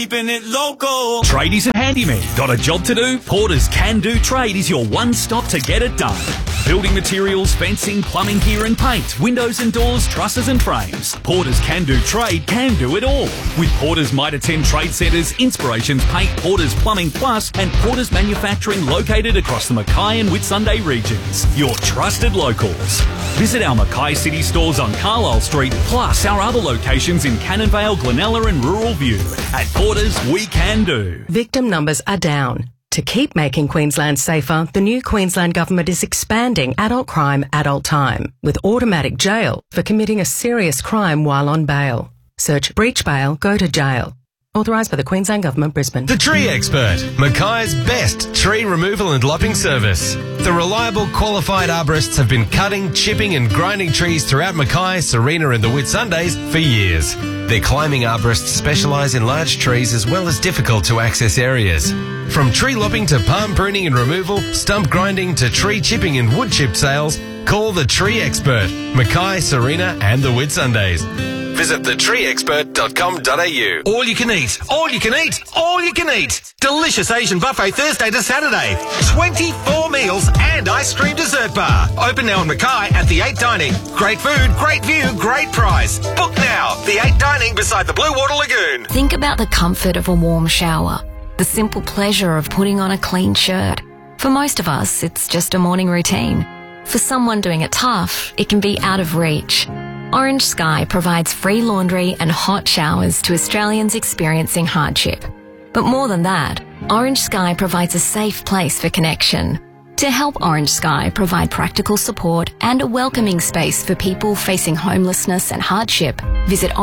Keeping it local. Tradies and handymen. Got a job to do? Porter's Can Do Trade is your one-stop to get it done. Building materials, fencing, plumbing gear and paint, windows and doors, trusses and frames. Porter's Can Do Trade can do it all. With Porter's Mitre 10 Trade Centres, Inspirations Paint, Porter's Plumbing Plus and Porter's Manufacturing located across the Mackay and Whitsunday regions. Your trusted locals. Visit our Mackay City stores on Carlisle Street, plus our other locations in Cannonvale, Glenella and Rural View. At Porter's, we can do. Victim numbers are down. To keep making Queensland safer, the new Queensland Government is expanding adult crime, adult time, with automatic jail for committing a serious crime while on bail. Search breach bail, go to jail. Authorised by the Queensland Government, Brisbane. The Tree Expert, Mackay's best tree removal and lopping service. The reliable, qualified arborists have been cutting, chipping and grinding trees throughout Mackay, Serena and the Whitsundays for years. Their climbing arborists specialise in large trees as well as difficult to access areas. From tree lopping to palm pruning and removal, stump grinding to tree chipping and wood chip sales, call the Tree Expert, Mackay, Serena and the Whitsundays. Visit thetreeexpert.com.au. All you can eat, all you can eat, all you can eat. Delicious Asian buffet Thursday to Saturday. 24 meals and ice cream dessert bar. Open now in Mackay at the 8 Dining. Great food, great view, great price. Book now. The 8 Dining beside the Blue Water Lagoon. Think about the comfort of a warm shower. The simple pleasure of putting on a clean shirt. For most of us, it's just a morning routine. For someone doing it tough, it can be out of reach. Orange Sky provides free laundry and hot showers to Australians experiencing hardship. But more than that, Orange Sky provides a safe place for connection. To help Orange Sky provide practical support and a welcoming space for people facing homelessness and hardship, visit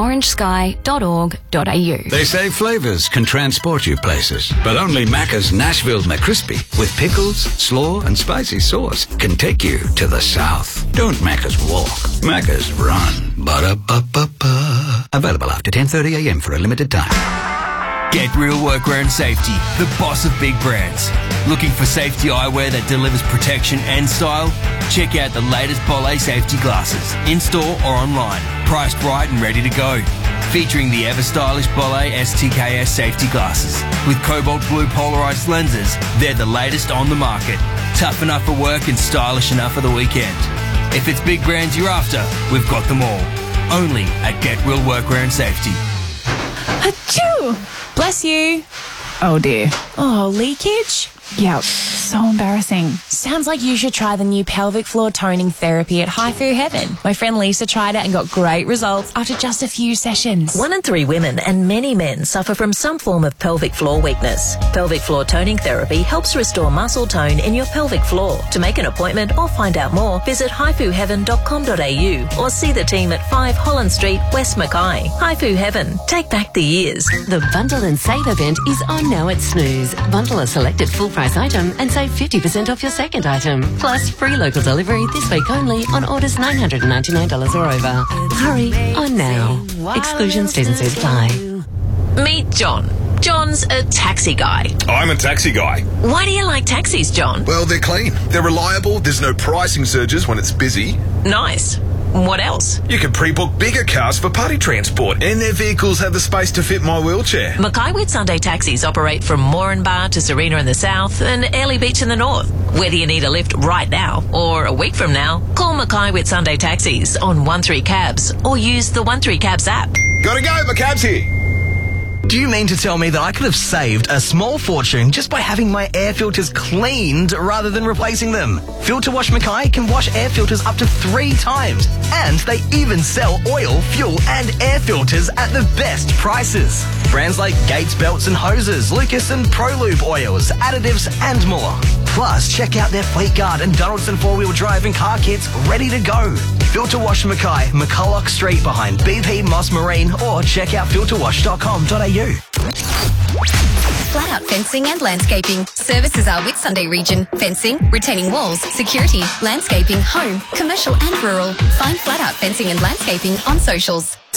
orangesky.org.au. They say flavours can transport you places, but only Macca's Nashville McCrispy with pickles, slaw and spicy sauce can take you to the south. Don't Macca's walk, Macca's run. Ba-da-ba-ba-ba. Available after 10:30am for a limited time. Get Real Workwear and Safety, the boss of big brands. Looking for safety eyewear that delivers protection and style? Check out the latest Bolle safety glasses, in-store or online. Priced right and ready to go. Featuring the ever-stylish Bolle STKS safety glasses. With cobalt blue polarized lenses, they're the latest on the market. Tough enough for work and stylish enough for the weekend. If it's big brands you're after, we've got them all. Only at Get Real Workwear and Safety. Achoo! Bless you. Oh dear. Oh, leakage? Yep, so embarrassing. Sounds like you should try the new pelvic floor toning therapy at Haifu Heaven. My friend Lisa tried it and got great results after just a few sessions. 1 in 3 women and many men suffer from some form of pelvic floor weakness. Pelvic floor toning therapy helps restore muscle tone in your pelvic floor. To make an appointment or find out more, visit haifuheaven.com.au or see the team at 5 Holland Street, West Mackay. Haifu Heaven. Take back the years. The Bundle and Save event is on now at Snooze. Bundle a selected full price item and save 50% off your second item. Plus free local delivery this week only on orders $999 or over. Hurry on now. Exclusions, T's and C's apply. Meet John. John's a taxi guy. I'm a taxi guy. Why do you like taxis, John? Well, they're clean. They're reliable. There's no pricing surges when it's busy. Nice. What else? You can pre-book bigger cars for party transport, and their vehicles have the space to fit my wheelchair. Mackay Whitsunday taxis operate from Moranbah to Serena in the south and Airlie Beach in the north. Whether you need a lift right now or a week from now, call Mackay Whitsunday taxis on 13 Cabs or use the 13 Cabs app. Gotta go, my cab's here. Do you mean to tell me that I could have saved a small fortune just by having my air filters cleaned rather than replacing them? Filter Wash Mackay can wash air filters up to 3 times. And they even sell oil, fuel and air filters at the best prices. Brands like Gates Belts and Hoses, Lucas and ProLube oils, additives and more. Plus, check out their Fleet Guard and Donaldson 4-wheel drive and car kits ready to go. Filter Wash Mackay, McCulloch Street behind BP Moss Marine, or check out filterwash.com.au. Flat Out Fencing and Landscaping services our Whitsunday region. Fencing, retaining walls, security, landscaping, home, commercial and rural. Find Flat Out Fencing and Landscaping on socials.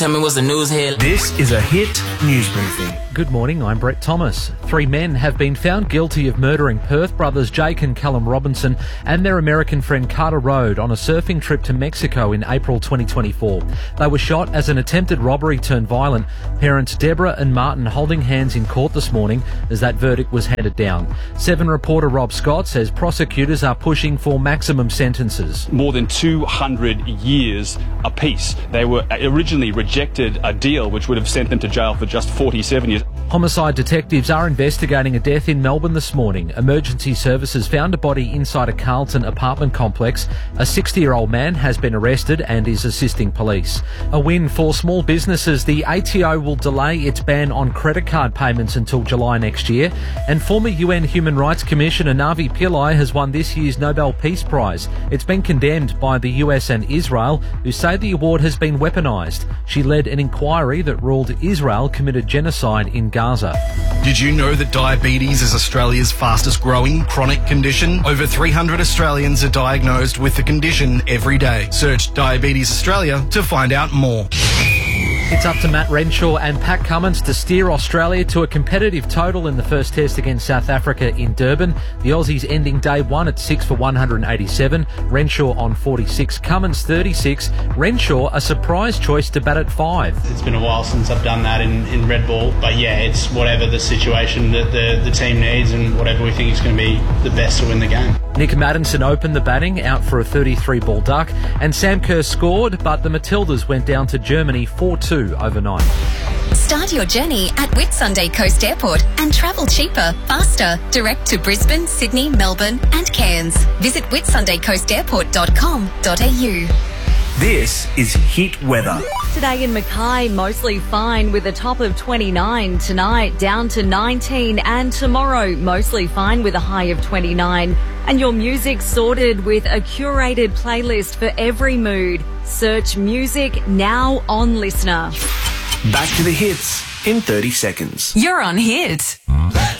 Tell me what's the news here. This is a Hit News Briefing. Good morning, I'm Brett Thomas. 3 men have been found guilty of murdering Perth brothers Jake and Callum Robinson and their American friend Carter Road on a surfing trip to Mexico in April 2024. They were shot as an attempted robbery turned violent. Parents Deborah and Martin holding hands in court this morning as that verdict was handed down. 7 reporter Rob Scott says prosecutors are pushing for maximum sentences. More than 200 years apiece. They were originally rejected a deal which would have sent them to jail for just 47 years. Homicide detectives are investigating a death in Melbourne this morning. Emergency services found a body inside a Carlton apartment complex. A 60-year-old man has been arrested and is assisting police. A win for small businesses. The ATO will delay its ban on credit card payments until July next year. And former UN Human Rights Commissioner Navi Pillay has won this year's Nobel Peace Prize. It's been condemned by the US and Israel, who say the award has been weaponised. She led an inquiry that ruled Israel committed genocide in Gaza. Did you know that diabetes is Australia's fastest growing chronic condition? Over 300 Australians are diagnosed with the condition every day. Search Diabetes Australia to find out more. It's up to Matt Renshaw and Pat Cummins to steer Australia to a competitive total in the first test against South Africa in Durban. The Aussies ending day one at 6 for 187. Renshaw on 46, Cummins 36. Renshaw a surprise choice to bat at 5. It's been a while since I've done that in red ball, but yeah, it's whatever the situation that the team needs and whatever we think is going to be the best to win the game. Nick Maddinson opened the batting, out for a 33-ball duck, and Sam Kerr scored, but the Matildas went down to Germany 4-2 overnight. Start your journey at Whitsunday Coast Airport and travel cheaper, faster, direct to Brisbane, Sydney, Melbourne and Cairns. Visit whitSundayCoastAirport.com.au. This is Hit Weather. Today in Mackay, mostly fine with a top of 29. Tonight, down to 19. And tomorrow, mostly fine with a high of 29. And your music sorted with a curated playlist for every mood. Search music now on Listener. Back to the hits in 30 seconds. You're on Hit.